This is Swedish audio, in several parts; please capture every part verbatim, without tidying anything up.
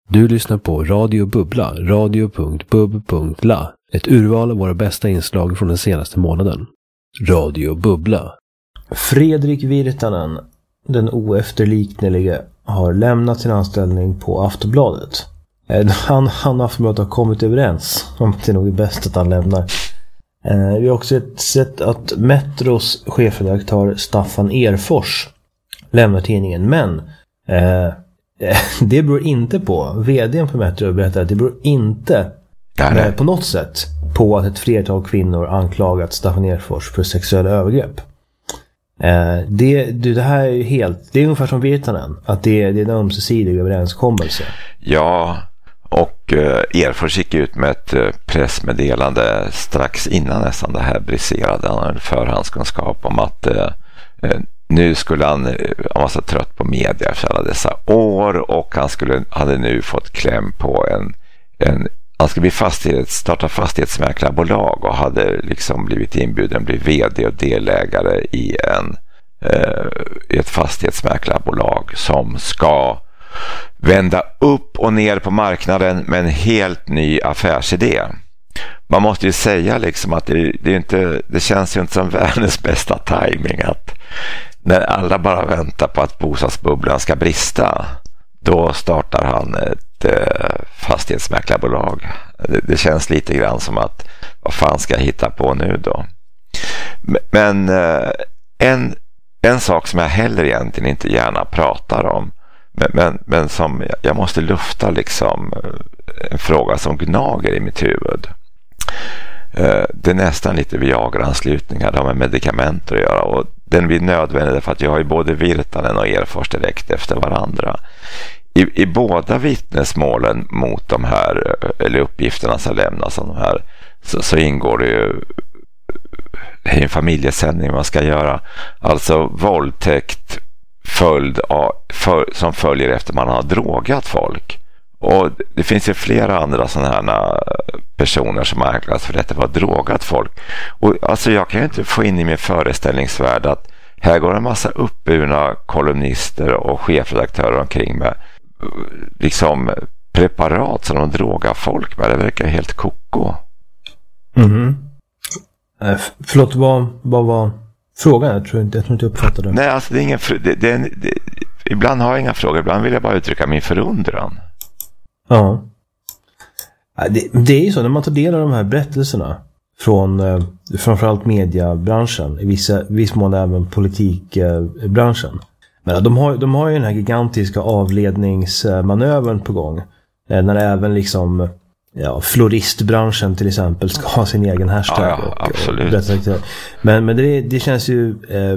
Du lyssnar på Radio Bubbla, radio punkt bub punkt la. Ett urval av våra bästa inslag från den senaste månaden. Radio Bubbla. Fredrik Virtanen, den oefterliknelige, har lämnat sin anställning på Aftonbladet. Han, han och Aftonbladet har kommit överens om att det nog är bäst att han lämnar. Vi har också sett att Metros chefredaktör Staffan Erfors lämnar tidningen, men eh, det beror inte på, vdn på Metro berättar att det beror inte eh, på något sätt på att ett flertal kvinnor anklagat Staffan Erfors för sexuella övergrepp. Eh, det, det här är helt, det är ungefär som Virtanen, att det, det är en ömsesidig överenskommelse. Ja, och eh, Erfors gick ut med ett eh, pressmeddelande strax innan nästan det här briserade. Han hade förhandskunskap om att eh, nu skulle han, han var så trött på media för alla dessa år, och han skulle, hade nu fått kläm på en, en han skulle bli fastighets, starta fastighetsmäklarbolag och hade liksom blivit inbjuden, bli vd och delägare i, en, eh, i ett fastighetsmäklarbolag som ska vända upp och ner på marknaden med en helt ny affärsidé. Man måste ju säga liksom att det, det, är inte, det känns ju inte som världens bästa timing att när alla bara väntar på att bostadsbubblan ska brista, då startar han ett eh, fastighetsmäklarbolag. Det, det känns lite grann som att vad fan ska jag hitta på nu då? Men eh, en, en sak som jag heller egentligen inte gärna pratar om, men, men, men som jag, jag måste lufta liksom en fråga som gnager i mitt huvud. Det är nästan lite Viagra-anslutningar, det har med medikamenter att göra, och den blir nödvändig för att jag har ju både Virtanen och Erfors direkt efter varandra. I, i båda vittnesmålen mot de här, eller uppgifterna som lämnas av de här, så, så ingår det ju en familjesändning man ska göra, alltså våldtäkt följd av, för, som följer efter man har drogat folk. Och det finns ju flera andra sådana här personer som har anklagats för detta, var drogat folk. Och alltså jag kan ju inte få in i min föreställningsvärld att här går en massa uppburna kolumnister och chefredaktörer omkring med liksom preparat som de drogar folk med. Det verkar helt koko. Mm. Äh, förlåt, vad, vad var frågan? Jag tror inte jag tror inte uppfattade det. Nej, alltså det är ingen det, det, det, ibland har jag inga frågor, ibland vill jag bara uttrycka min förundran. Ja. Det, det är ju så när man tar del av de här berättelserna från eh, framförallt mediebranschen, i vissa viss mån även politikbranschen. Eh, Men de har, de har ju den här gigantiska avledningsmanövern på gång. Eh, när även liksom ja, floristbranschen till exempel ska ha sin egen hashtag. Ja, ja, och, absolut. Och, men men det, det känns ju eh,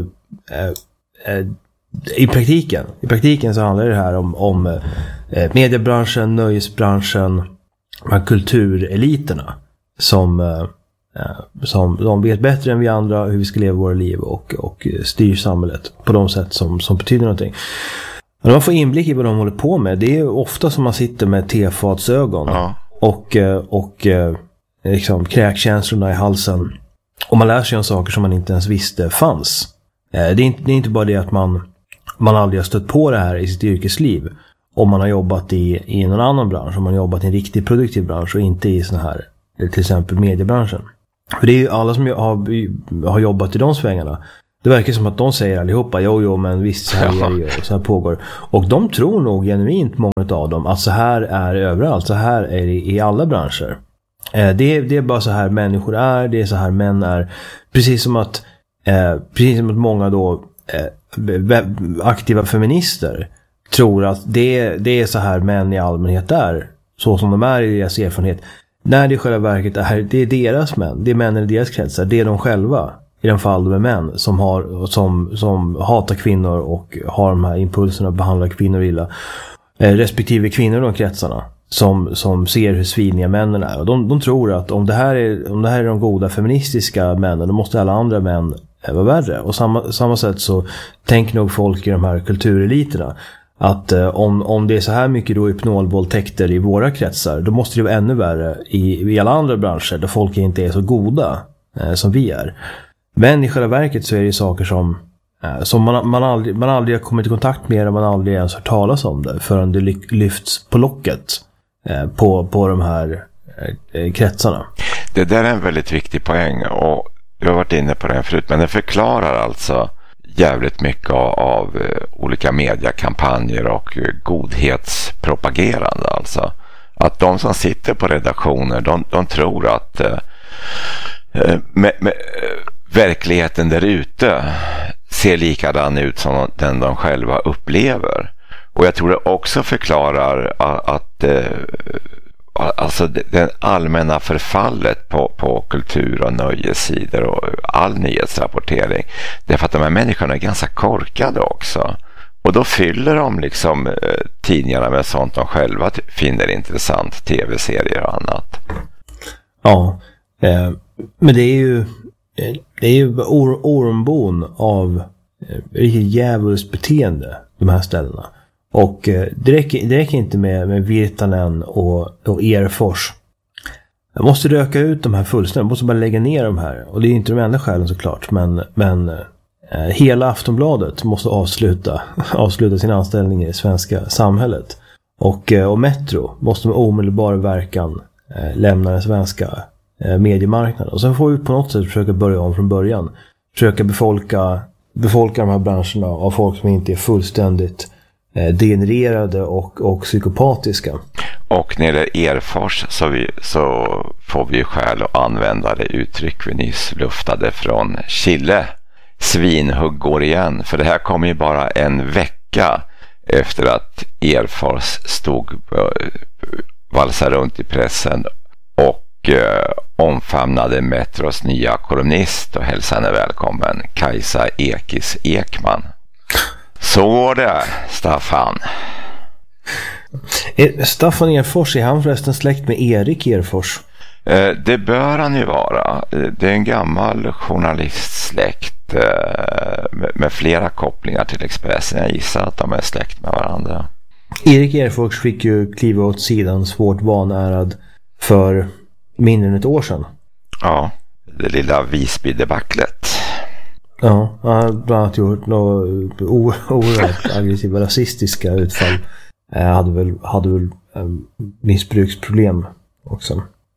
eh, eh, i praktiken i praktiken så handlar det här om, om eh, mediebranschen, nöjesbranschen, de här kultureliterna som, eh, som de vet bättre än vi andra hur vi ska leva våra liv och, och styr samhället på de sätt som, som betyder någonting. När man får inblick i vad de håller på med, det är ofta som man sitter med tefatsögon ja. och, och liksom kräkkänslorna i halsen, och man lär sig om saker som man inte ens visste fanns. Det är inte, det är inte bara det att man man aldrig har stött på det här i sitt yrkesliv, om man har jobbat i, i någon annan bransch, om man har jobbat i en riktigt produktiv bransch och inte i sån här, till exempel mediebranschen. För det är ju alla som har, har jobbat i de svängarna. Det verkar som att de säger allihopa, jo jo men visst så här är det ju, och så här pågår. Och de tror nog genuint, många av dem, att så här är överallt, så här är det i alla branscher. Eh, det, är, det är bara så här människor är, det är så här män är. Precis som att, eh, precis som att många då eh, aktiva feminister tror att det, det är så här män i allmänhet är, så som de är i deras erfarenhet. När det i själva verket är, det är deras män, det är männen i deras kretsar, det är de själva, i den fall de är män, som, har, som, som hatar kvinnor och har de här impulserna att behandla kvinnor illa. Eh, respektive kvinnor i de kretsarna som, som ser hur sviniga männen är. Och de, de tror att om det, här är, om det här är de goda feministiska männen, då måste alla andra män vara värre. Och samma, samma sätt så tänker nog folk i de här kultureliterna att eh, om, om det är så här mycket då hypnolvåldtäkter i våra kretsar, då måste det vara ännu värre i, i alla andra branscher där folk inte är så goda eh, som vi är. Men i själva verket så är det saker som som man, man, aldrig, man aldrig har kommit i kontakt med det, man aldrig ens hört talas om det förrän det lyfts på locket eh, på, på de här eh, kretsarna. Det där är en väldigt viktig poäng, och jag har varit inne på det förut, men det förklarar alltså jävligt mycket av, av olika mediekampanjer och godhetspropagerande. Alltså att de som sitter på redaktioner, de, de tror att eh, med, med, verkligheten där ute ser likadan ut som den de själva upplever. Och jag tror det också förklarar att, att eh, alltså det allmänna förfallet på, på kultur- och nöjessidor och all nyhetsrapportering. Därför att de här människorna är ganska korkade också. Och då fyller de liksom eh, tidningarna med sånt de själva finner intressant, tv-serier och annat. Ja, eh, men det är ju det är ju or- ormbon av eh, riktigt djävulskt beteende, de här ställena. Och eh, det, räcker, det räcker inte med, med Virtanen och, och Erfors. Jag måste röka ut de här fullständigt. Jag måste bara lägga ner de här. Och det är inte de enda skälen såklart. Men, men eh, hela Aftonbladet måste avsluta, avsluta sin anställning i det svenska samhället. Och, eh, och Metro måste med omedelbar verkan eh, lämna den svenska eh, mediemarknaden. Och sen får vi på något sätt försöka börja om från början. Försöka befolka, befolka de här branscherna av folk som inte är fullständigt degenererade och, och psykopatiska. Och när det är Erfors så, vi, så får vi skäl att använda det uttryck vi nyss luftade från Chile. Svinhugg går igen. För det här kom ju bara en vecka efter att Erfors stod valsade runt i pressen och eh, omfamnade Metros nya kolumnist och hälsade henne välkommen, Kajsa Ekis Ekman. Så går det, Staffan. Staffan Erfors, är han förresten släkt med Erik Erfors? Eh, det bör han ju vara. Det är en gammal journalistsläkt eh, med, med flera kopplingar till Expressen. Jag gissar att de är släkt med varandra. Erik Erfors fick ju kliva åt sidan svårt vanärad för mindre än ett år sedan. Ja, det lilla Visby-debaclet. Ja, han har bland annat gjort några oerhört aggressiva rasistiska utfall. Jag hade väl, hade väl um, missbruksproblem också.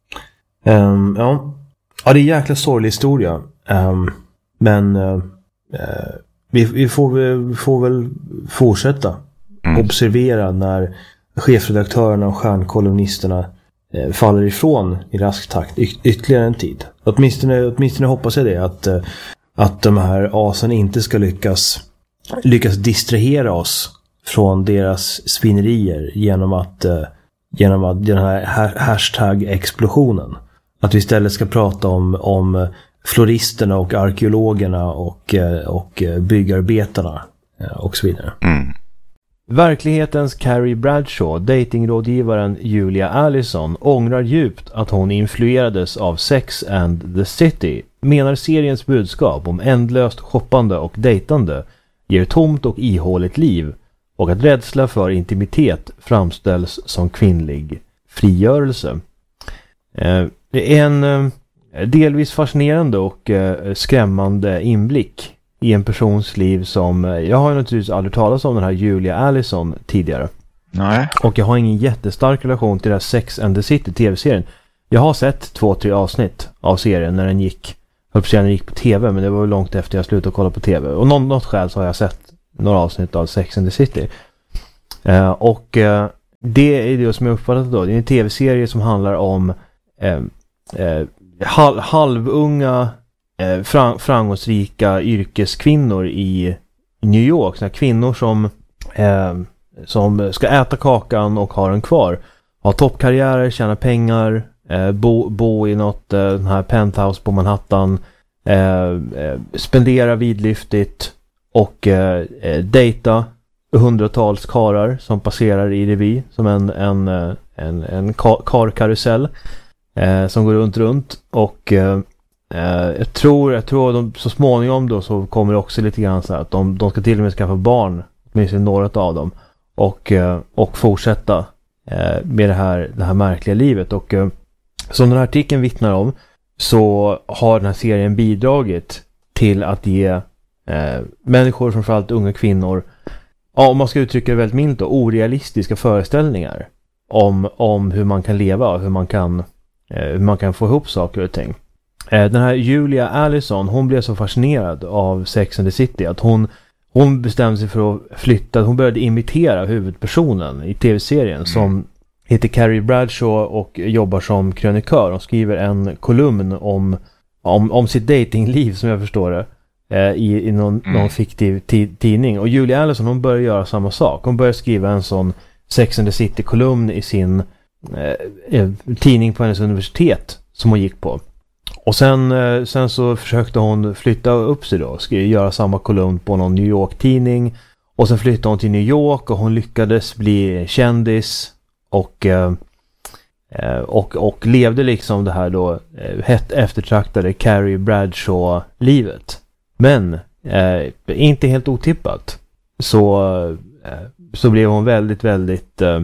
Um, ja. ja, det är en jäkla sorglig historia. Um, men uh, uh, vi, vi, får, vi får väl fortsätta mm. observera när chefredaktörerna och stjärnkolumnisterna uh, faller ifrån i rask takt y- ytterligare en tid. Åtminstone, åtminstone hoppas jag det att uh, att de här asen inte ska lyckas lyckas distrahera oss från deras svinerier genom att uh, genom att den här hashtag-explosionen. Att vi istället ska prata om, om floristerna och arkeologerna och, och byggarbetarna och så vidare. Mm. Verklighetens Carrie Bradshaw, datingrådgivaren Julia Allison, ångrar djupt att hon influerades av Sex and the City, menar seriens budskap om ändlöst shoppande och dejtande ger tomt och ihåligt liv och att rädsla för intimitet framställs som kvinnlig frigörelse. Det är en delvis fascinerande och skrämmande inblick i en persons liv som, jag har ju naturligtvis aldrig talat om den här Julia Allison tidigare. Nej. Och jag har ingen jättestark relation till det här Sex and the City tv-serien. Jag har sett två, tre avsnitt av serien när den gick, jag höll på att säga när den gick på tv, men det var långt efter jag slutade kolla på tv. Och någon, något skäl så har jag sett några avsnitt av Sex and the City. Uh, och uh, det är det som jag uppfattat då. Det är en tv-serie som handlar om uh, uh, hal- halvunga uh, fram- framgångsrika yrkeskvinnor i New York. Såna kvinnor som, uh, som ska äta kakan och ha den kvar. Ha toppkarriärer, tjäna pengar, uh, bo, bo i något uh, den här penthouse på Manhattan, uh, uh, spendera vidlyftigt och uh, uh, dejta hundratals karar som passerar i revy som en, en, en, en karkarusell eh, som går runt runt och eh, jag tror, jag tror de, så småningom då så kommer det också lite grann så här att de, de ska till och med skaffa barn, åtminstone några av dem och, eh, och fortsätta eh, med det här, det här märkliga livet och eh, som den här artikeln vittnar om så har den här serien bidragit till att ge eh, människor, framförallt unga kvinnor, ja, om man ska uttrycka det väldigt milt då, orealistiska föreställningar om, om hur man kan leva och hur man kan, eh, hur man kan få ihop saker och ting. Eh, den här Julia Allison, hon blev så fascinerad av Sex and the City att hon, hon bestämde sig för att flytta. Hon började imitera huvudpersonen i tv-serien mm. som heter Carrie Bradshaw och jobbar som krönikör. Hon skriver en kolumn om, om, om sitt datingliv, som jag förstår det, eh, i, i någon, mm. någon fiktiv t- tidning. Och Julia Allison, hon började göra samma sak. Hon började skriva en sån Sex and the City-kolumn i sin eh, tidning på hennes universitet som hon gick på. Och sen, eh, sen så försökte hon flytta upp sig då, skulle göra samma kolumn på någon New York-tidning. Och sen flyttade hon till New York och hon lyckades bli kändis och, eh, och, och levde liksom det här då eh, hett eftertraktade Carrie Bradshaw-livet. Men eh, inte helt otippat så, eh, så blev hon väldigt, väldigt eh,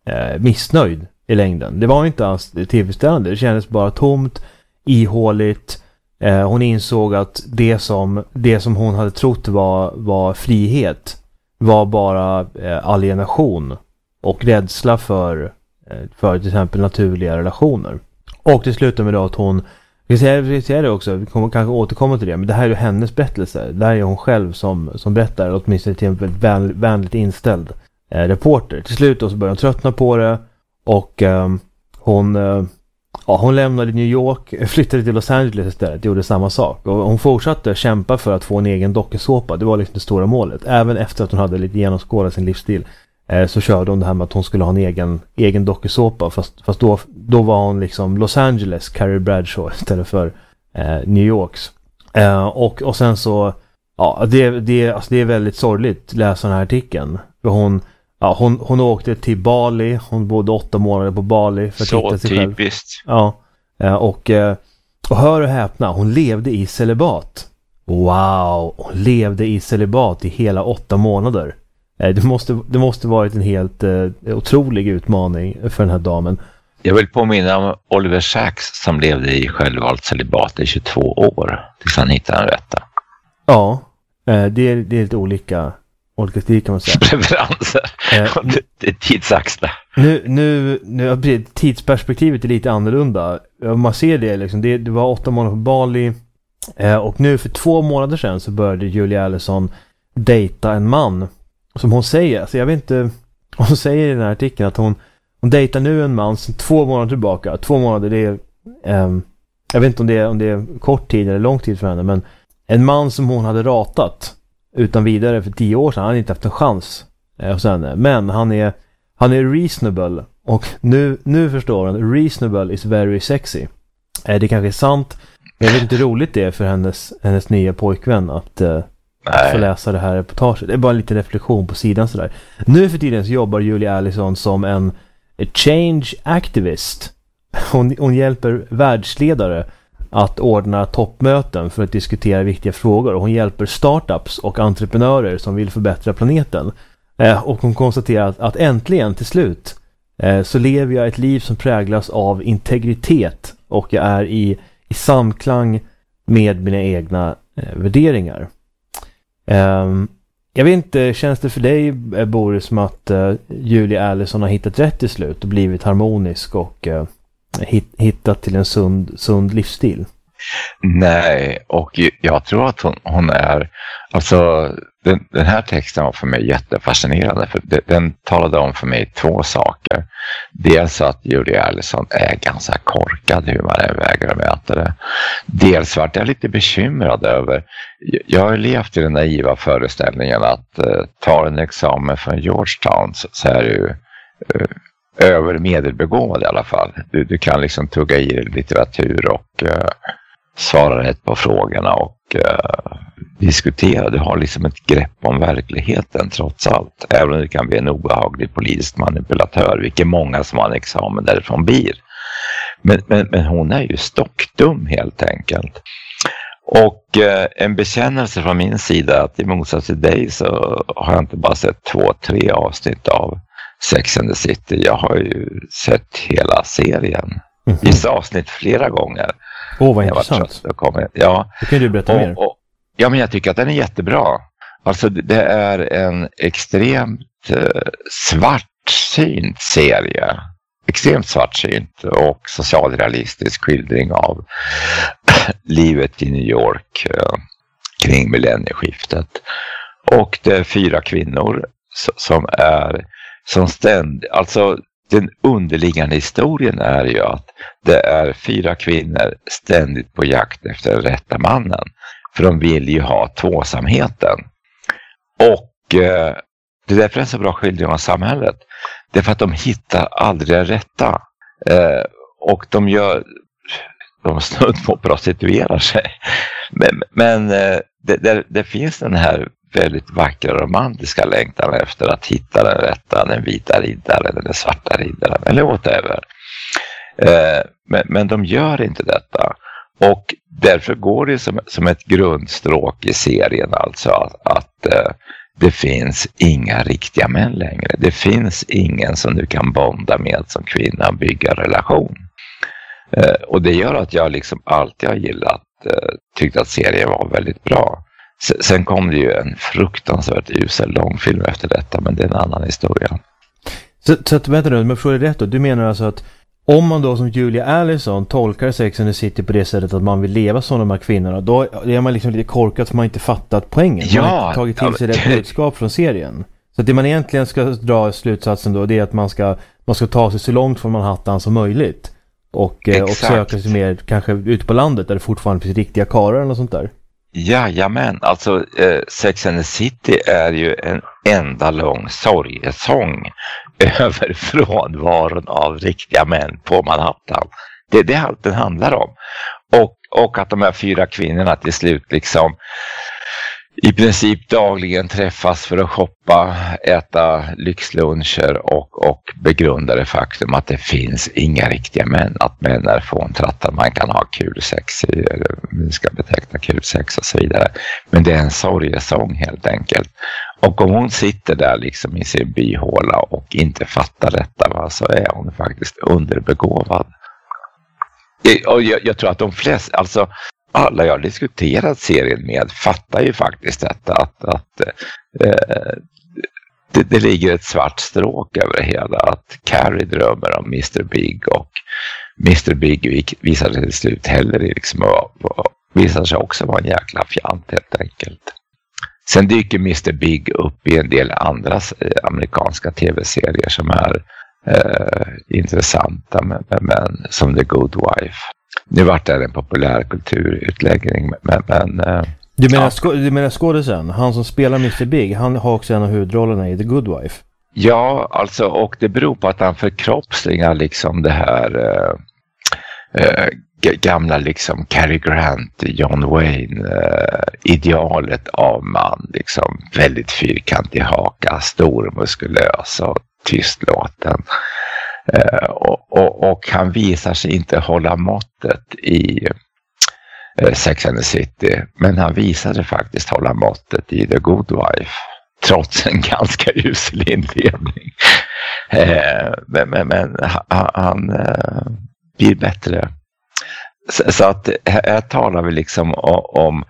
missnöjd i längden. Det var inte alls tillfredsställande. Det kändes bara tomt, ihåligt. Eh, hon insåg att det som, det som hon hade trott var, var frihet var bara eh, alienation och rädsla för, eh, för till exempel naturliga relationer. Och det slutar med då att hon, vi ska säga det också, vi kommer kanske återkomma till det, men det här är ju hennes berättelse. Det här är hon själv som, som berättar, åtminstone till en väldigt vän, vänligt inställd eh, reporter. Till slut då så börjar hon tröttna på det och eh, hon... Eh, Ja, hon lämnade New York, flyttade till Los Angeles istället, gjorde samma sak. Och hon fortsatte kämpa för att få en egen dokusåpa. Det var liksom det stora målet. Även efter att hon hade lite genomskådat sin livsstil eh, så körde hon det här med att hon skulle ha en egen, egen dokusåpa. Fast, fast då, då var hon liksom Los Angeles Carrie Bradshaw istället för eh, New Yorks. Eh, och, och sen så, ja, det, det, alltså det är väldigt sorgligt att läsa den här artikeln. För hon... Ja, hon, hon åkte till Bali. Hon bodde åtta månader på Bali för att så hitta sig själv. typiskt. Ja, och, och hör och häpna, hon levde i celibat. Wow, hon levde i celibat i hela åtta månader. Det måste, det måste varit en helt uh, otrolig utmaning för den här damen. Jag vill påminna om Oliver Sacks som levde i självvalt celibat i tjugotvå år tills han hittade en rätta. Ja, det är, det är lite olika... olika stil kan man säga. Preferenser. Eh, det, det är tidsaxlar. Nu, nu, nu, tidsperspektivet är lite annorlunda. Man ser det liksom. Det, det var åtta månader på Bali. Eh, och nu för två månader sedan så började Julia Allison dejta en man. Som hon säger. Alltså jag vet inte. Hon säger i den här artikeln att hon, hon dejtar nu en man som två månader tillbaka. Två månader, det är... Eh, jag vet inte om det, är, om det är kort tid eller lång tid för henne. Men en man som hon hade ratat utan vidare för tio år sedan. Han hade inte haft en chans eh, hos henne. Men han är, han är reasonable. Och nu, nu förstår han. Reasonable is very sexy. Eh, det kanske är sant. Men jag vet inte hur roligt det är för hennes, hennes nya pojkvän att, eh, att få läsa det här reportaget. Det är bara en liten reflektion på sidan sådär. Nu för tiden så jobbar Julia Allison som en change activist. Hon, hon hjälper världsledare att ordna toppmöten för att diskutera viktiga frågor. Hon hjälper startups och entreprenörer som vill förbättra planeten. Eh, och hon konstaterar att, att äntligen till slut eh, så lever jag ett liv som präglas av integritet och jag är i, i samklang med mina egna eh, värderingar. Eh, jag vet inte, känns det för dig, Boris, som att eh, Julia Allison har hittat rätt till slut och blivit harmonisk och eh, hittat till en sund, sund livsstil? Nej, och jag tror att hon, hon är, alltså den, den här texten var för mig jättefascinerande, för den, den talade om för mig två saker. Dels att Julia Allison är ganska korkad hur man vägrar möta det. Dels var jag lite bekymrad över, jag har levt i den naiva föreställningen att uh, ta en examen från Georgetown så, så är det ju uh, över medelbegåvad i alla fall. Du, du kan liksom tugga i litteratur och uh, svara rätt på frågorna och uh, diskutera. Du har liksom ett grepp om verkligheten trots allt. Även om det kan bli en obehaglig politisk manipulatör, vilket många som har en examen därifrån blir. Men, men, men hon är ju stockdum helt enkelt. Och uh, en bekännelse från min sida att i motsats till dig så har jag inte bara sett två, tre avsnitt av Sex and the City. Jag har ju sett hela serien. Mm-hmm. Vissa avsnitt flera gånger. Åh, oh, vad intressant. Kommer, ja. Då kan du berätta och, mer. Och, Ja, men jag tycker att den är jättebra. Alltså det är en extremt eh, svartsynt serie. Extremt svartsynt och socialrealistisk skildring av livet i New York eh, kring millennieskiftet. Och det är fyra kvinnor som är som ständigt, alltså den underliggande historien är ju att det är fyra kvinnor ständigt på jakt efter den rätta mannen. För de vill ju ha tvåsamheten. Och eh, det är därför en så bra skildring av samhället. Det är för att de hittar aldrig det rätta. Eh, och de gör, de snudd på prostituerar sig. Men, men eh, det, det, det finns den här väldigt vackra romantiska längtan efter att hitta den rätta, den vita riddaren eller den svarta riddaren eller whatever. Eh, men, men de gör inte detta. Och därför går det som, som ett grundstråk i serien alltså att, att eh, det finns inga riktiga män längre. Det finns ingen som du kan bonda med som kvinna, bygga relation. Eh, och det gör att jag liksom alltid har gillat, eh, tyckte att serien var väldigt bra. Sen kom det ju en fruktansvärt usel långfilm efter detta, men det är en annan historia. Så, så att, vänta nu, men jag förstår det rätt då. Du menar alltså att om man då som Julia Allison tolkar Sex and the City på det sättet att man vill leva som de här kvinnorna, då är man liksom lite korkat för man inte fattat poängen. Ja, man har inte tagit till sig ja, det budskap från serien. Så att det man egentligen ska dra slutsatsen då, det är att man ska, man ska ta sig så långt från Manhattan som möjligt. Och, eh, och söka sig mer kanske ute på landet där det fortfarande finns riktiga karar eller sånt där. Jajamän, alltså eh, Sex and the City är ju en enda lång sorgesång över frånvaron av riktiga män på Manhattan. Det är det allt den handlar om. Och, och att de här fyra kvinnorna till slut liksom i princip dagligen träffas för att shoppa, äta lyxluncher och, och begrunda det faktum att det finns inga riktiga män. Att män är fåntrattar, man kan ha kul sex, eller vi ska beteckna kul sex och så vidare. Men det är en sorgesång helt enkelt. Och om hon sitter där liksom i sin byhåla och inte fattar detta, va, så är hon faktiskt underbegåvad. Och jag, jag tror att de flesta, alltså alla jag har diskuterat serien med fattar ju faktiskt detta att, att eh, det, det ligger ett svart stråk över det hela, att Carrie drömmer om mister Big och mister Big visar sig till slut heller liksom, visar sig också vara en jäkla fjant helt enkelt. Sen dyker mister Big upp i en del andra eh, amerikanska tv-serier som är eh, intressanta men, men som The Good Wife. Nu vart det en populär kulturutläggning, men... men du menar, ja. skå, du menar skådisen? Han som spelar mister Big, han har också en av huvudrollerna i The Good Wife. Ja, alltså, och det beror på att han förkroppsligar liksom det här äh, äh, gamla liksom Cary Grant, John Wayne äh, idealet av man, liksom väldigt fyrkantig haka, stor, muskulös och tystlåten. Uh, och, och, och han visar sig inte hålla måttet i uh, Sex and the City, men han visade faktiskt hålla måttet i The Good Wife trots en ganska usel inledning. Uh, men men, men han, han uh, blir bättre. Så, så att här talar vi liksom om, om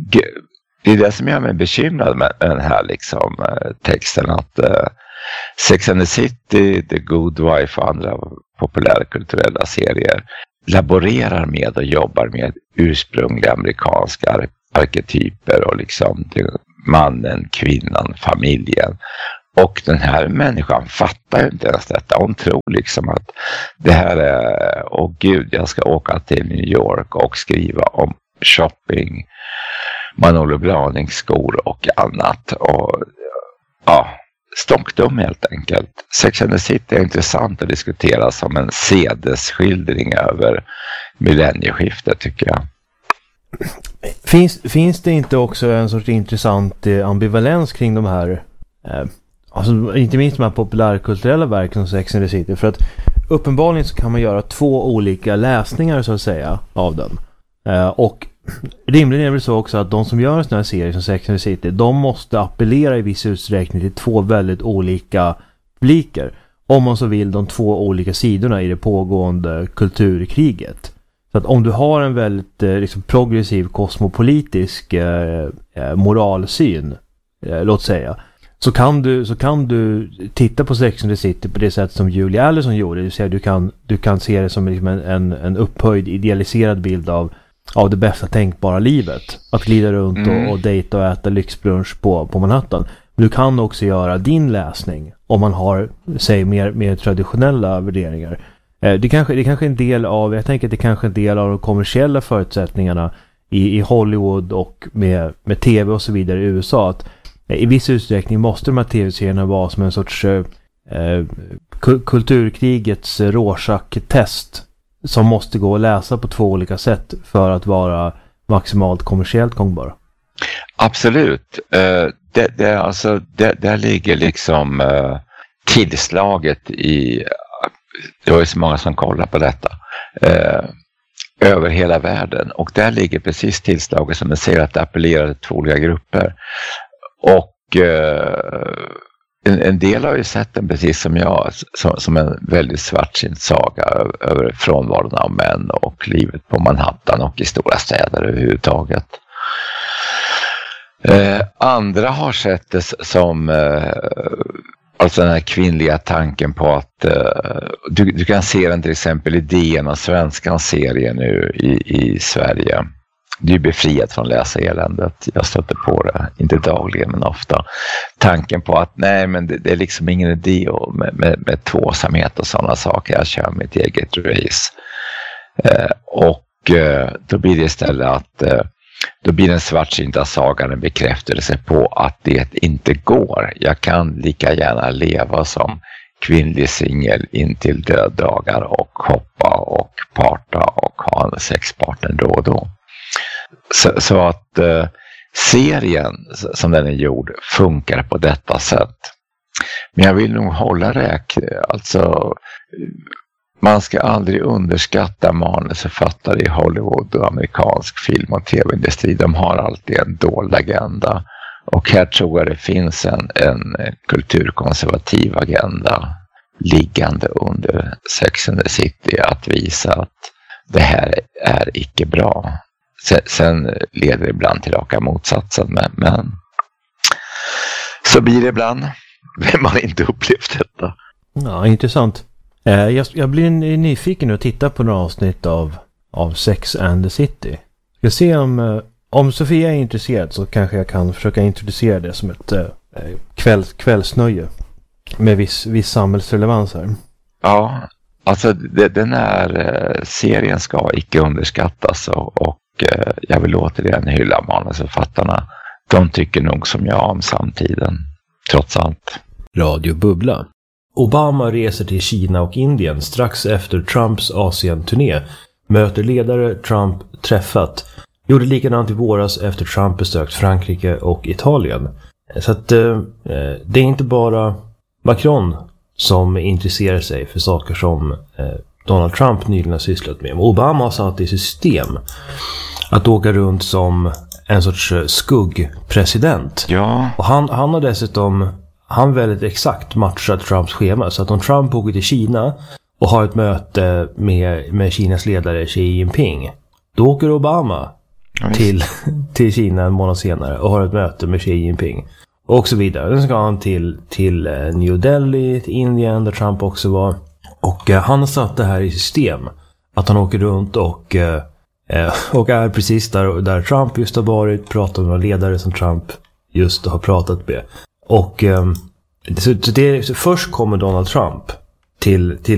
det är det som gör mig bekymrad med den här liksom, uh, texten, att uh, Sex and the City, The Good Wife och andra populärkulturella serier laborerar med och jobbar med ursprungliga amerikanska ar- arketyper och liksom mannen, kvinnan, familjen. Och den här människan fattar ju inte ens detta. Hon tror liksom att det här är, åh gud, jag ska åka till New York och skriva om shopping, Manolo Blahniks skor och annat. Och ja, stockdum helt enkelt. Sex and the City är intressant att diskutera som en sedesskildring över millennieskiftet, tycker jag. Finns, finns det inte också en sorts intressant eh, ambivalens kring de här eh, alltså inte minst de här populärkulturella verken som Sex and the City? För att uppenbarligen så kan man göra två olika läsningar så att säga av den. Eh, och rimligen är det så också att de som gör en sån här serie som Sex and the City, de måste appellera i viss utsträckning till två väldigt olika publiker. Om man så vill, de två olika sidorna i det pågående kulturkriget. Så att om du har en väldigt eh, liksom progressiv kosmopolitisk eh, moralsyn, eh, låt säga, så kan du så kan du titta på Sex and the City på det sätt som Julie Allison gjorde. Det vill säga du kan du kan se det som liksom en, en en upphöjd, idealiserad bild av av det bästa tänkbara livet. Att glida runt mm. och, och dejta och äta lyxbrunch på på Manhattan. Men du kan också göra din läsning om man har, säg, mer mer traditionella värderingar. Eh, det kanske det kanske är en del av, jag tänker att det kanske är en del av de kommersiella förutsättningarna i i Hollywood och med med T V och så vidare i U S A, att i viss utsträckning måste de här tv-serierna vara som en sorts eh, kulturkrigets Rorschach-test som måste gå att läsa på två olika sätt för att vara maximalt kommersiellt gångbara. Absolut. Uh, det, det, alltså, det, där ligger liksom uh, tillslaget i, det var ju så många som kollar på detta, uh, över hela världen. Och där ligger precis tillslaget som jag säger, att det appellerar till två olika grupper. Och uh, en, en del har ju sett den precis som jag, som, som en väldigt svartsint saga över, över frånvaron av män och livet på Manhattan och i stora städer överhuvudtaget. Uh, andra har sett det som uh, alltså den här kvinnliga tanken på att uh, du, du kan se den till exempel i D N och svenska serien nu i, i Sverige. Du är befriad från läsa eländet. Jag stöter på det, inte dagligen men ofta. Tanken på att nej, men det, det är liksom ingen idé med, med, med tvåsamhet och sådana saker. Jag kör mitt eget race. Eh, och eh, då blir det istället att eh, då blir den svartsynta sagan en bekräftelse på att det inte går. Jag kan lika gärna leva som kvinnlig singel in till döddagar och hoppa och parta och ha en sexpartner då och då. Så, så att eh, serien som den är gjord funkar på detta sätt. Men jag vill nog hålla räk. Alltså, man ska aldrig underskatta manusförfattare i Hollywood och amerikansk film- och tv-industri. De har alltid en dold agenda. Och här tror jag det finns en, en kulturkonservativ agenda liggande under Sex and the City, att visa att det här är icke bra. Sen leder det ibland till raka motsatsen, men, men så blir det ibland. Vem har inte upplevt detta? Ja, intressant. Eh, jag, jag blir nyfiken att titta på några avsnitt av, av Sex and the City. Jag ska se om, eh, om Sofia är intresserad, så kanske jag kan försöka introducera det som ett eh, kväll, kvällsnöje med viss, viss samhällsrelevans här. Ja, alltså det, den här eh, serien ska icke underskattas, och, och eh, jag vill återigen hylla manusförfattarna. De tycker nog som jag om samtiden, trots allt. Radio Bubbla. Obama reser till Kina och Indien strax efter Trumps Asien-turné. Möter ledare Trump träffat. Gjorde likadant i våras efter Trump besökt Frankrike och Italien. Så att eh, det är inte bara Macron som intresserar sig för saker som eh, Donald Trump nyligen har sysslat med. Obama har satt i system att åka runt som en sorts skuggpresident. Ja. Och han, han har dessutom han väldigt exakt matchat Trumps schema. Så att om Trump åker till Kina och har ett möte med, med Kinas ledare Xi Jinping, då åker Obama till, till Kina en månad senare och har ett möte med Xi Jinping. Och så vidare. Sen ska han till, till New Delhi, till Indien där Trump också var. Och eh, han har satt det här i system. Att han åker runt och, eh, och är precis där, där Trump just har varit. Pratar med några ledare som Trump just har pratat med. Och eh, så det, så först kommer Donald Trump till, till